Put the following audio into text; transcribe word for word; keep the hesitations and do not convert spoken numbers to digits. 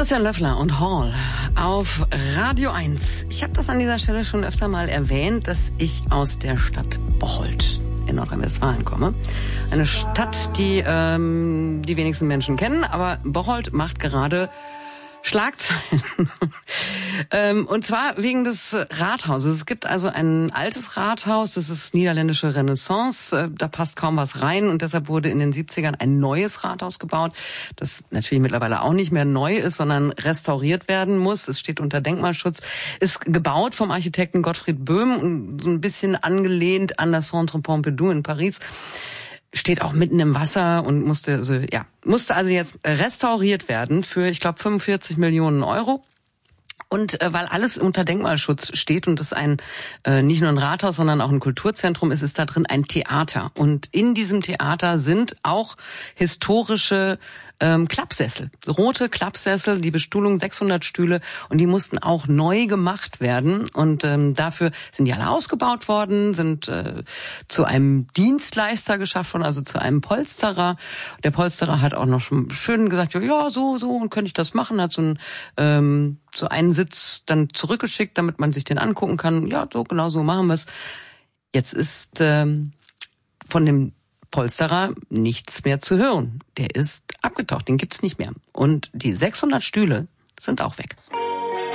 Christian Löffler und Hall auf Radio eins. Ich habe das an dieser Stelle schon öfter mal erwähnt, dass ich aus der Stadt Bocholt in Nordrhein-Westfalen komme. Eine Stadt, die ähm, die wenigsten Menschen kennen, aber Bocholt macht gerade Schlagzeilen. ähm, und zwar wegen des Rathauses. Es gibt also ein altes Rathaus, das ist niederländische Renaissance, da passt kaum was rein und deshalb wurde in den siebzigern ein neues Rathaus gebaut, das natürlich mittlerweile auch nicht mehr neu ist, sondern restauriert werden muss. Es steht unter Denkmalschutz, ist gebaut vom Architekten Gottfried Böhm und so ein bisschen angelehnt an das Centre Pompidou in Paris. Steht auch mitten im Wasser und musste also, ja, musste also jetzt restauriert werden für, ich glaube, fünfundvierzig Millionen Euro. Und äh, weil alles unter Denkmalschutz steht und es ein äh, nicht nur ein Rathaus, sondern auch ein Kulturzentrum ist, ist da drin ein Theater. Und in diesem Theater sind auch historische ähm, Klappsessel, rote Klappsessel, die Bestuhlung sechshundert Stühle und die mussten auch neu gemacht werden. Und ähm, dafür sind die alle ausgebaut worden, sind äh, zu einem Dienstleister geschafft worden, also zu einem Polsterer. Der Polsterer hat auch noch schon schön gesagt, ja, so, so, und könnte ich das machen, hat so ein ähm, so einen Sitz dann zurückgeschickt, damit man sich den angucken kann. Ja, so genau so machen wir es. Jetzt ist ähm, von dem Polsterer nichts mehr zu hören. Der ist abgetaucht, den gibt's nicht mehr. Und die sechshundert Stühle sind auch weg.